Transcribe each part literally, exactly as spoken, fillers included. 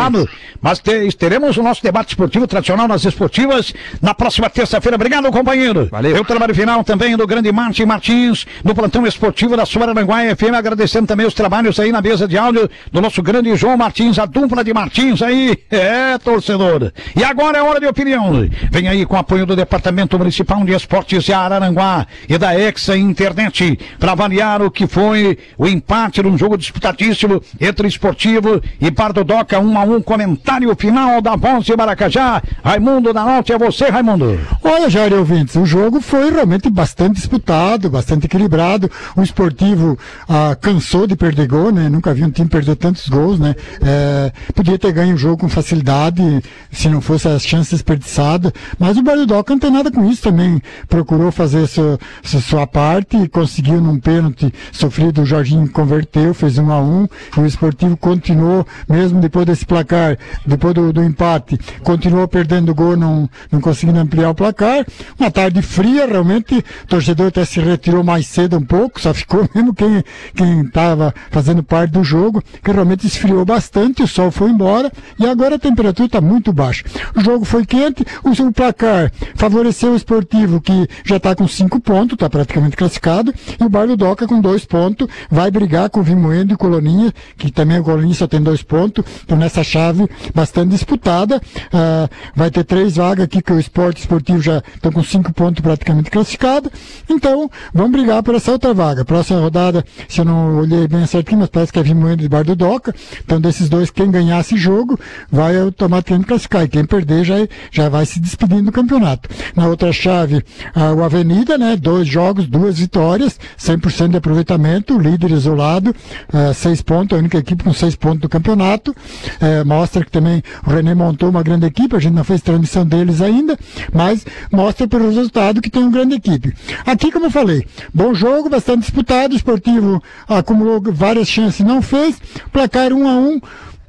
lado, mas te, teremos o nosso debate esportivo tradicional nas esportivas na próxima terça-feira. Obrigado, companheiro. Valeu. Eu trabalho final também do grande Martin Martins, no plantão esportivo da Suaranguá F M, agradecendo também os trabalhos aí na mesa de áudio do nosso grande João Martins, a dupla de Martins aí, é, torcedor. E agora é hora de opinião. Vem aí com o apoio do Departamento Municipal de Esportes de Araranguá e da Exa Internet, para avaliar o que foi o empate num jogo disputadíssimo entre Esportivo e Bardo Doca, um a um, comentário final da Voz de Maracajá. Raimundo da Norte, é você, Raimundo. Olha, Jair ouvintes, o jogo foi realmente bastante disputado, bastante equilibrado. O Esportivo ah, cansou de perder gol, né? Nunca vi um time perder tantos gols, né? É, podia ter ganho o jogo com facilidade, se não fosse as chances desperdiçadas, mas o Bardo Doca não tem nada com isso também. Procurou fazer sua, sua parte, conseguiu num pênalti sofrido, o Jorginho converteu, fez um a um, e o Esportivo continuou, mesmo depois desse placar, depois do, do empate, continuou perdendo gol, não, não conseguindo ampliar o placar. Uma tarde fria, realmente, o torcedor até se retirou mais cedo um pouco, só ficou mesmo quem quem estava fazendo parte do jogo, que realmente esfriou bastante, o sol foi embora, e agora a temperatura está muito baixa. O jogo foi quente, o, o placar favoreceu o Esportivo, que já está com cinco pontos, está praticamente classificado, e o Bardo Doca com dois pontos, vai brigar com o Vimoendo e Coloninha, que também o Coloninha só tem dois pontos, então nessa chave bastante disputada, uh, vai ter três vagas aqui, que o Esporte Esportivo já estão com cinco pontos praticamente classificados, então vamos brigar por essa outra vaga. Próxima rodada, se eu não olhei bem certinho, mas parece que é Vimoendo e Bardo Doca, então desses dois, quem ganhar esse jogo, vai automaticamente classificar, e quem perder já, já vai se despedindo do campeonato. Na outra chave, uh, o Avenida, né, dois jogos, duas vitórias, cem por cento de aproveitamento, líder isolado, uh, seis pontos, a única equipe com seis pontos do campeonato, uh, mostra que também o René montou uma grande equipe, a gente não fez transmissão deles ainda, mas mostra pelo resultado que tem uma grande equipe. Aqui, como eu falei, bom jogo, bastante disputado, o Esportivo acumulou várias chances, não fez, placar um a um,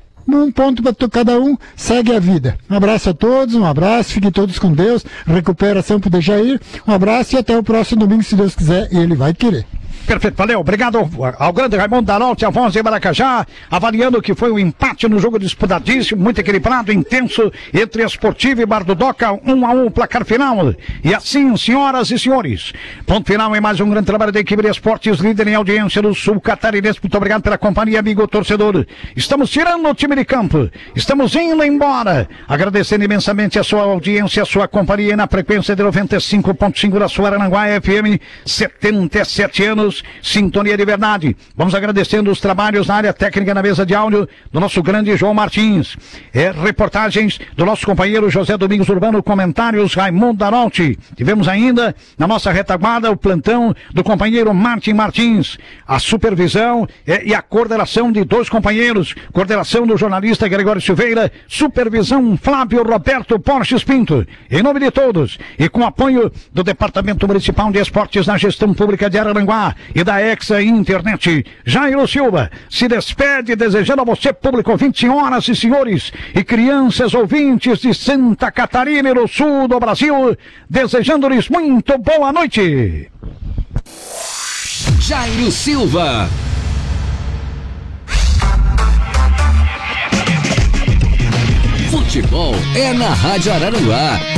um ponto para cada um, segue a vida. Um abraço a todos, um abraço, fiquem todos com Deus, recuperação para o Dejair, um abraço e até o próximo domingo, se Deus quiser, ele vai querer. Perfeito, valeu, obrigado ao grande Raimundo da Norte, a Voz de Maracajá, avaliando que foi um empate no jogo disputadíssimo, muito equilibrado, intenso, entre Esportivo e Bardo Doca, um a um, placar final. E assim, senhoras e senhores, ponto final em mais um grande trabalho da equipe de esportes, líder em audiência do Sul Catarinense. Muito obrigado pela companhia, amigo torcedor. Estamos tirando o time de campo, estamos indo embora, agradecendo imensamente a sua audiência, a sua companhia na frequência de noventa e cinco ponto cinco da Suaranguá F M, setenta e sete anos, sintonia de verdade. Vamos agradecendo os trabalhos na área técnica, na mesa de áudio do nosso grande João Martins, é, reportagens do nosso companheiro José Domingos Urbano, comentários Raimundo da Norte. Tivemos ainda na nossa retaguarda o plantão do companheiro Martin Martins, a supervisão é, e a coordenação de dois companheiros, coordenação do jornalista Gregório Silveira, supervisão Flávio Roberto Porches Pinto. Em nome de todos e com apoio do Departamento Municipal de Esportes na Gestão Pública de Araranguá e da Exa Internet, Jairo Silva se despede desejando a você, público ouvinte, senhoras e senhores e crianças ouvintes de Santa Catarina e do sul do Brasil, desejando-lhes muito boa noite. Jairo Silva. Futebol é na Rádio Araranguá.